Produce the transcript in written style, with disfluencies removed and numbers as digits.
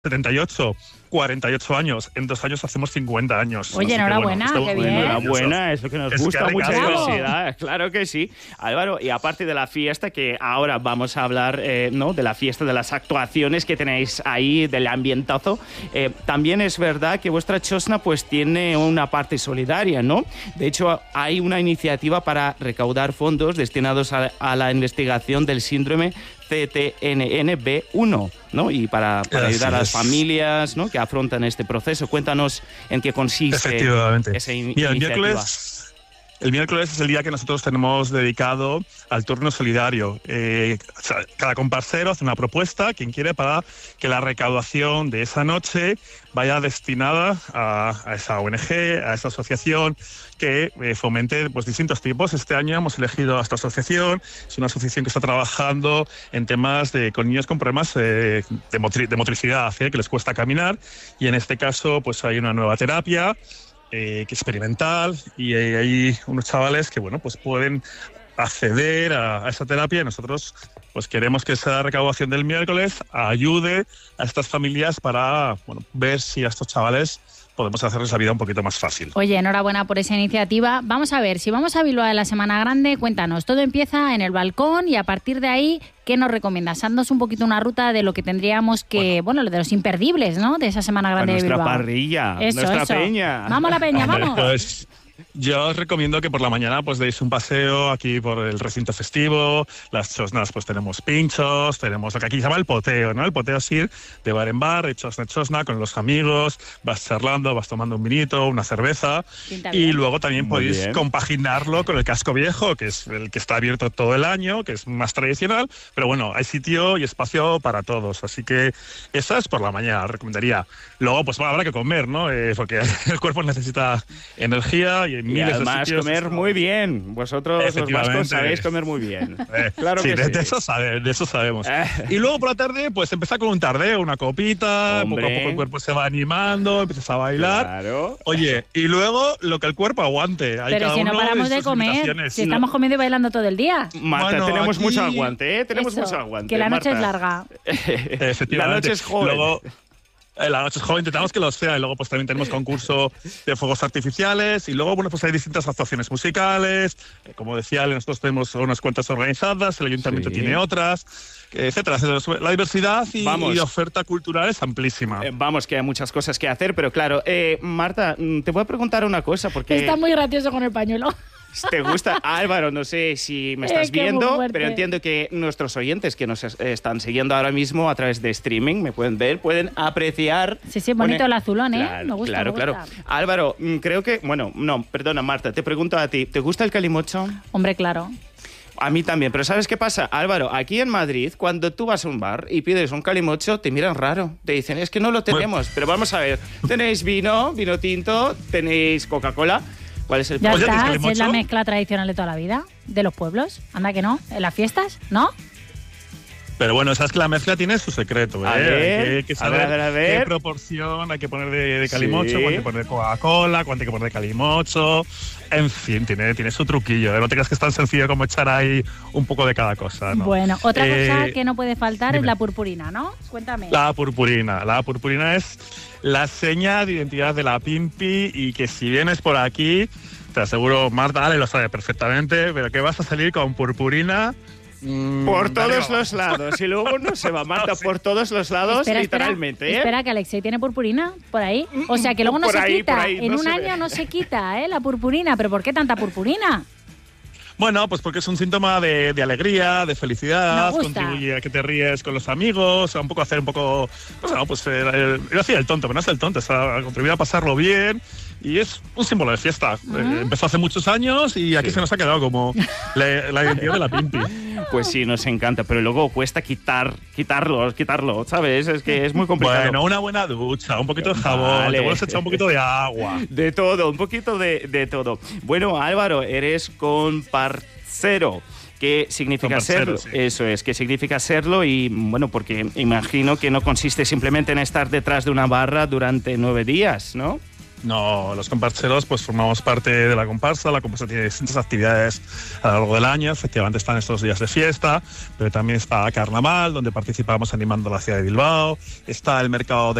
78, 48 años. En 2 años hacemos 50 años. Oye, enhorabuena, qué bien. Enhorabuena, es lo que nos gusta, mucha diversidad. Claro que sí. Álvaro, y aparte de la fiesta, que ahora vamos a hablar ¿no? de la fiesta, de las actuaciones que tenéis ahí, del ambientazo, también es verdad que vuestra Chosna pues tiene una parte solidaria, ¿no? De hecho, hay una iniciativa para recaudar fondos destinados a la investigación del síndrome CTNNB1, ¿no? Y para ayudar a las familias, ¿no? que afrontan este proceso. Cuéntanos en qué consiste esa iniciativa. El miércoles es el día que nosotros tenemos dedicado al turno solidario. Cada comparsero hace una propuesta, quien quiere, para que la recaudación de esa noche vaya destinada a esa ONG, a esa asociación que fomente pues, distintos tipos. Este año hemos elegido a esta asociación. Es una asociación que está trabajando en temas con niños con problemas de motricidad, que les cuesta caminar. Y en este caso pues hay una nueva terapia que experimental, y hay unos chavales que bueno pues pueden acceder a esa terapia, y nosotros pues queremos que esa recaudación del miércoles ayude a estas familias para ver si a estos chavales podemos hacerles la vida un poquito más fácil. Oye, enhorabuena por esa iniciativa. Vamos a ver, si vamos a Bilbao de la Semana Grande, cuéntanos, todo empieza en el balcón y a partir de ahí, ¿qué nos recomiendas? Haznos un poquito una ruta de lo que tendríamos que, de los imperdibles, ¿no? De esa Semana Grande de Bilbao. Nuestra parrilla, nuestra peña. Vamos a la peña, vamos. Pues yo os recomiendo que por la mañana pues deis un paseo aquí por el recinto festivo. Las chosnas pues tenemos pinchos, tenemos lo que aquí se llama el poteo, ¿no? El poteo es ir de bar en bar, de chosna en chosna, con los amigos, vas charlando, vas tomando un vinito, una cerveza. Y luego también podéis compaginarlo con el casco viejo, que es el que está abierto todo el año, que es más tradicional, pero bueno, hay sitio y espacio para todos, así que esa es por la mañana, recomendaría. Luego pues habrá que comer, ¿no? Porque el cuerpo necesita energía. Y además comer muy bien. Vosotros los vascos sabéis comer muy bien. Claro que sí. De eso sabemos. Y luego por la tarde, pues empezar con un tardeo, una copita, poco a poco el cuerpo se va animando, empiezas a bailar. Claro. Oye, y luego lo que el cuerpo aguante. Pero si no paramos de comer, si estamos comiendo y bailando todo el día. Marta, tenemos mucho aguante, ¿eh? Tenemos mucho aguante. Que la noche es larga. Efectivamente. La noche es joven. Luego, la noche es joven, intentamos que lo sea, y luego pues también tenemos concurso de fuegos artificiales, y luego pues hay distintas actuaciones musicales, como decía, nosotros tenemos unas cuantas organizadas, el ayuntamiento tiene otras, etcétera. La diversidad y oferta cultural es amplísima. Vamos, que hay muchas cosas que hacer, pero claro, Marta, te voy a preguntar una cosa, porque está muy gracioso con el pañuelo. ¿Te gusta? Álvaro, no sé si me estás viendo, pero entiendo que nuestros oyentes que nos están siguiendo ahora mismo a través de streaming, me pueden ver, pueden apreciar. Sí, bonito el azulón, ¿eh? Claro, me gusta, claro. Álvaro, creo que... perdona, Marta, te pregunto a ti, ¿te gusta el calimocho? Hombre, claro. A mí también, pero ¿sabes qué pasa? Álvaro, aquí en Madrid, cuando tú vas a un bar y pides un calimocho, te miran raro. Te dicen, es que no lo tenemos. Pero vamos a ver, tenéis vino tinto, tenéis Coca-Cola. ¿Cuál es el problema? Ya está, si es la mezcla tradicional de toda la vida, de los pueblos. Anda que no, en las fiestas, ¿no? Pero bueno, sabes que la mezcla tiene su secreto, ¿eh? Hay que saber qué proporción hay que poner de calimocho, cuánto hay que poner de Coca-Cola, cuánto hay que poner de calimocho. En fin, tiene su truquillo, ¿eh? No te creas que es tan sencillo como echar ahí un poco de cada cosa, ¿no? Bueno, otra cosa que no puede faltar es la purpurina, ¿no? Cuéntame. La purpurina es la seña de identidad de la Pimpi, y que si vienes por aquí, te aseguro, Marta Ale lo sabe perfectamente, pero que vas a salir con purpurina por todos los lados. Y luego no se va, Marta, por todos los lados, literalmente. Espera, que Alexei tiene purpurina por ahí. O sea, que luego no se quita. En un año no se quita, la purpurina. ¿Pero por qué tanta purpurina? Bueno, pues porque es un síntoma de alegría, de felicidad, contribuye a que te ríes con los amigos, a hacer un poco, yo hacía el tonto, pero no es el tonto, es a contribuir a pasarlo bien, y es un símbolo de fiesta. Empezó hace muchos años y aquí se nos ha quedado como la identidad de la Pimpi. Pues sí, nos encanta, pero luego cuesta quitarlo, ¿sabes? Es que es muy complicado. Bueno, una buena ducha, un poquito de jabón, te puedes echar un poquito de agua. De todo, un poquito de todo. Bueno, Álvaro, eres comparcero. ¿Qué significa serlo? Sí. Eso es, ¿qué significa serlo? Y bueno, porque imagino que no consiste simplemente en estar detrás de una barra durante 9 días, ¿no? No, los comparseros pues formamos parte de la comparsa tiene distintas actividades a lo largo del año, efectivamente están estos días de fiesta, pero también está Carnaval, donde participamos animando la ciudad de Bilbao, está el mercado de